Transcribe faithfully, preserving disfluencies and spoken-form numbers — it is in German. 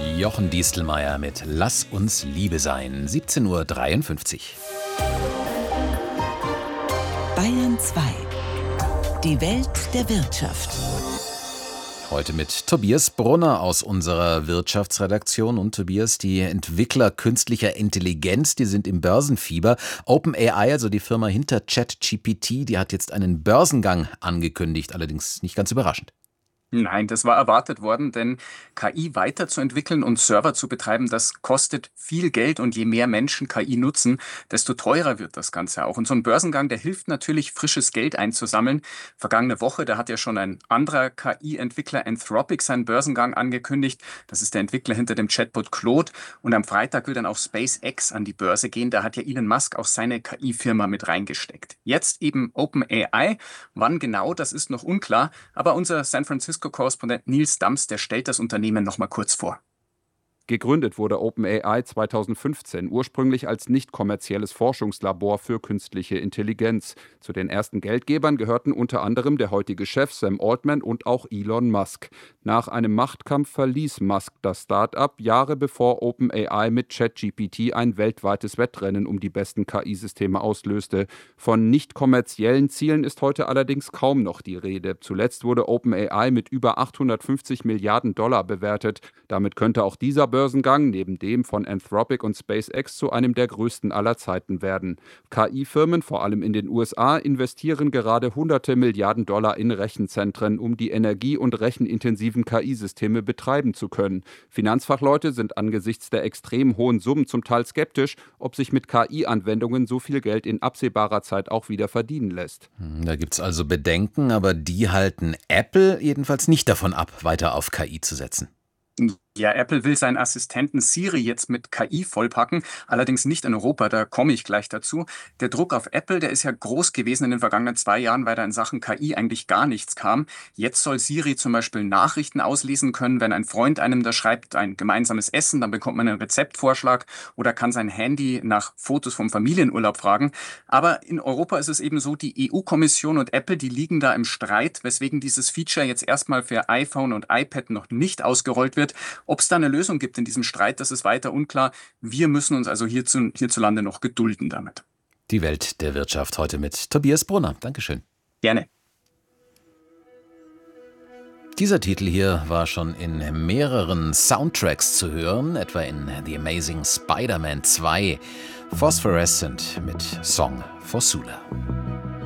Jochen Diestelmeier mit Lass uns Liebe sein, siebzehn Uhr dreiundfünfzig. Bayern zwei. Die Welt der Wirtschaft. Heute mit Tobias Brunner aus unserer Wirtschaftsredaktion. Und Tobias, die Entwickler künstlicher Intelligenz, die sind im Börsenfieber. OpenAI, also die Firma hinter ChatGPT, die hat jetzt einen Börsengang angekündigt, allerdings nicht ganz überraschend. Nein, das war erwartet worden, denn K I weiterzuentwickeln und Server zu betreiben, das kostet viel Geld, und je mehr Menschen K I nutzen, desto teurer wird das Ganze auch. Und so ein Börsengang, der hilft natürlich, frisches Geld einzusammeln. Vergangene Woche, da hat ja schon ein anderer K I-Entwickler, Anthropic, seinen Börsengang angekündigt. Das ist der Entwickler hinter dem Chatbot Claude. Und am Freitag will dann auch SpaceX an die Börse gehen. Da hat ja Elon Musk auch seine K I-Firma mit reingesteckt. Jetzt eben OpenAI. Wann genau, das ist noch unklar. Aber unser San Francisco Korrespondent Nils Dams, der stellt das Unternehmen noch mal kurz vor. Gegründet wurde OpenAI zweitausendfünfzehn, ursprünglich als nicht kommerzielles Forschungslabor für künstliche Intelligenz. Zu den ersten Geldgebern gehörten unter anderem der heutige Chef Sam Altman und auch Elon Musk. Nach einem Machtkampf verließ Musk das Start-up, Jahre bevor OpenAI mit ChatGPT ein weltweites Wettrennen um die besten K I-Systeme auslöste. Von nicht kommerziellen Zielen ist heute allerdings kaum noch die Rede. Zuletzt wurde OpenAI mit über achthundertfünfzig Milliarden Dollar bewertet. Damit könnte auch dieser Börsengang neben dem von Anthropic und SpaceX zu einem der größten aller Zeiten werden. K I-Firmen, vor allem in den U S A, investieren gerade hunderte Milliarden Dollar in Rechenzentren, um die energie- und rechenintensiven K I-Systeme betreiben zu können. Finanzfachleute sind angesichts der extrem hohen Summen zum Teil skeptisch, ob sich mit K I-Anwendungen so viel Geld in absehbarer Zeit auch wieder verdienen lässt. Da gibt es also Bedenken, aber die halten Apple jedenfalls nicht davon ab, weiter auf K I zu setzen. Ja, Apple will seinen Assistenten Siri jetzt mit K I vollpacken, allerdings nicht in Europa, da komme ich gleich dazu. Der Druck auf Apple, der ist ja groß gewesen in den vergangenen zwei Jahren, weil da in Sachen K I eigentlich gar nichts kam. Jetzt soll Siri zum Beispiel Nachrichten auslesen können, wenn ein Freund einem da schreibt, ein gemeinsames Essen, dann bekommt man einen Rezeptvorschlag oder kann sein Handy nach Fotos vom Familienurlaub fragen. Aber in Europa ist es eben so, die E U-Kommission und Apple, die liegen da im Streit, weswegen dieses Feature jetzt erstmal für iPhone und iPad noch nicht ausgerollt wird. Ob es da eine Lösung gibt in diesem Streit, das ist weiter unklar. Wir müssen uns also hierzu, hierzulande noch gedulden damit. Die Welt der Wirtschaft heute mit Tobias Brunner. Dankeschön. Gerne. Dieser Titel hier war schon in mehreren Soundtracks zu hören, etwa in The Amazing Spider-Man zwei. Phosphorescent mit Song for Sula.